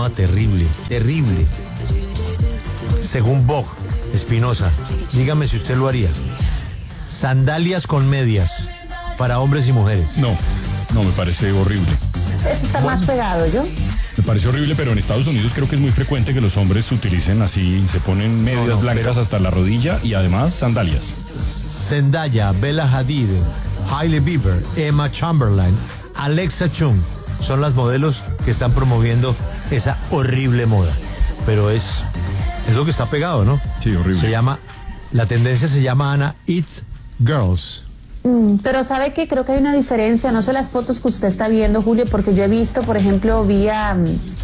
moda terrible, terrible. Según Vogue, Espinosa, dígame si usted lo haría. Sandalias con medias para hombres y mujeres. No, me parece horrible. Eso está más pegado, ¿yo? Me parece horrible, pero en Estados Unidos creo que es muy frecuente que los hombres utilicen así, se ponen medias blancas hasta la rodilla y además sandalias. Zendaya, Bella Hadid, Hailey Bieber, Emma Chamberlain, Alexa Chung son las modelos que están promoviendo esa horrible moda. Pero es lo que está pegado, ¿no? Sí, horrible. La tendencia se llama, Ana, It Girls. Pero ¿sabe qué? Creo que hay una diferencia, no sé las fotos que usted está viendo, Julio, porque yo he visto, por ejemplo, ahora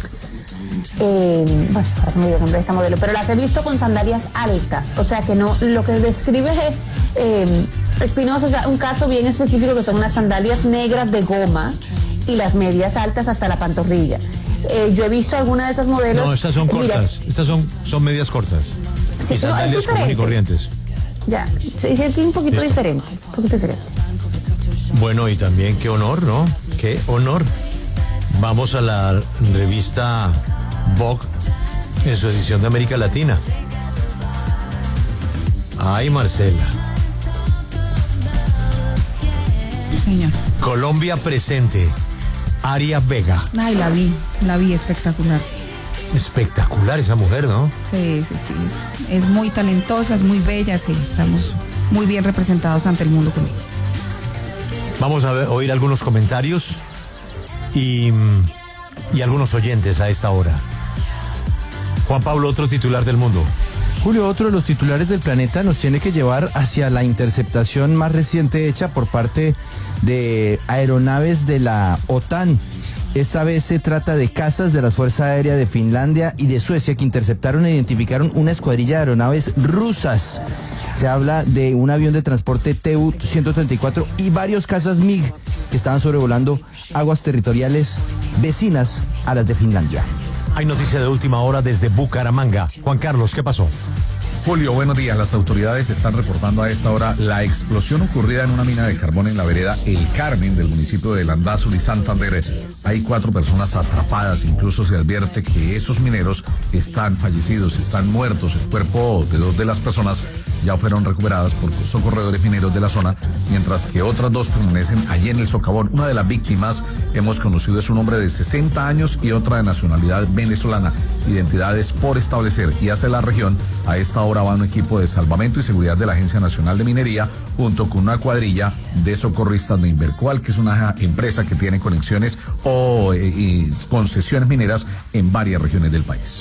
se me olvidó el nombre de esta modelo, pero las he visto con sandalias altas, o sea que no, lo que describe es, Espinosa, o sea, un caso bien específico que son unas sandalias negras de goma y las medias altas hasta la pantorrilla. Yo he visto algunas de esas modelos. No, estas son cortas, estas son medias cortas. Sí, y sandalias comunes y corrientes. Ya, sí, es un poquito diferente, Bueno, y también qué honor, ¿no? Qué honor. Vamos a la revista Vogue en su edición de América Latina. Ay, Marcela. Señor. Colombia presente. Aria Vega. Ay, la vi espectacular. Espectacular esa mujer, ¿no? Sí. Es muy talentosa, es muy bella, sí. Estamos muy bien representados ante el mundo con ella. Vamos a oír algunos comentarios y algunos oyentes a esta hora. Juan Pablo, otro titular del mundo. Julio, otro de los titulares del planeta nos tiene que llevar hacia la interceptación más reciente hecha por parte de aeronaves de la OTAN. Esta vez se trata de cazas de la Fuerza Aérea de Finlandia y de Suecia que interceptaron e identificaron una escuadrilla de aeronaves rusas. Se habla de un avión de transporte Tu-134 y varios cazas MiG que estaban sobrevolando aguas territoriales vecinas a las de Finlandia. Hay noticia de última hora desde Bucaramanga. Juan Carlos, ¿qué pasó? Julio, buenos días. Las autoridades están reportando a esta hora la explosión ocurrida en una mina de carbón en la vereda El Carmen del municipio de Landazuri y Santander. Hay 4 personas atrapadas. Incluso se advierte que esos mineros están fallecidos, están muertos. El cuerpo de 2 de las personas ya fueron recuperadas por socorredores mineros de la zona, mientras que otras 2 permanecen allí en el socavón. Una de las víctimas hemos conocido es un hombre de 60 años y otra de nacionalidad venezolana. Identidades por establecer, y hacia la región a esta hora va un equipo de salvamento y seguridad de la Agencia Nacional de Minería junto con una cuadrilla de socorristas de Invercoal, que es una empresa que tiene conexiones y concesiones mineras en varias regiones del país.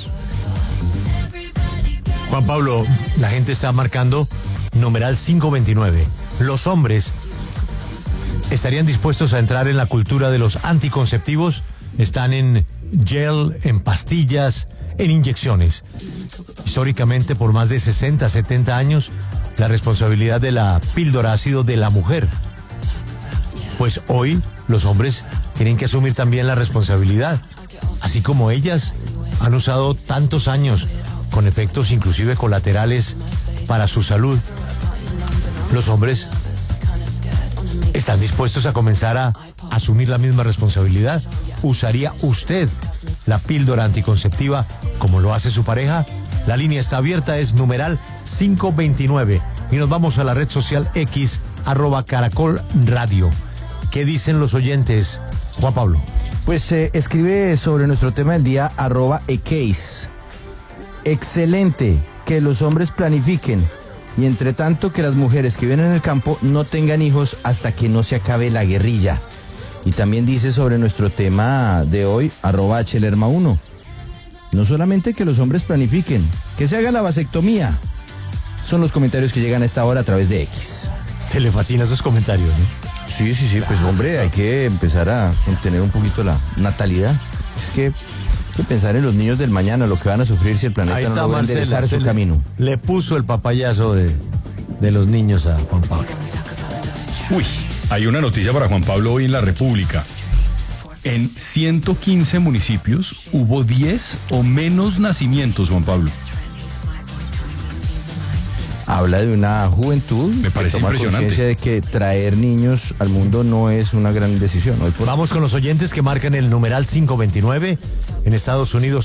Juan Pablo, la gente está marcando numeral 529. Los hombres estarían dispuestos a entrar en la cultura de los anticonceptivos. Están en gel, en pastillas, en inyecciones. Históricamente, por más de 60, 70 años, la responsabilidad de la píldora ha sido de la mujer. Pues hoy los hombres tienen que asumir también la responsabilidad, así como ellas han usado tantos años con efectos inclusive colaterales para su salud. Los hombres están dispuestos a comenzar a asumir la misma responsabilidad. ¿Usaría usted la píldora anticonceptiva como lo hace su pareja? La línea está abierta, es numeral 529. Y nos vamos a la red social X, @Caracol Radio. ¿Qué dicen los oyentes, Juan Pablo? Pues escribe sobre nuestro tema del día @Ecase. Excelente que los hombres planifiquen y entre tanto que las mujeres que viven en el campo no tengan hijos hasta que no se acabe la guerrilla. Y también dice sobre nuestro tema de hoy, @HLerma1. No solamente que los hombres planifiquen, que se haga la vasectomía. Son los comentarios que llegan a esta hora a través de X. Se le fascinan esos comentarios, ¿no? Sí, pues hombre, hay que empezar a contener un poquito la natalidad. Es que hay que pensar en los niños del mañana, lo que van a sufrir si el planeta no logra enderezar su camino. Le puso el papayazo de los niños a Juan Pablo. Uy, hay una noticia para Juan Pablo hoy en La República. En 115 municipios hubo 10 o menos nacimientos, Juan Pablo. Habla de una juventud Me parece que toma impresionante. conciencia de que traer niños al mundo no es una gran decisión. Vamos con los oyentes que marcan el numeral 529 en Estados Unidos.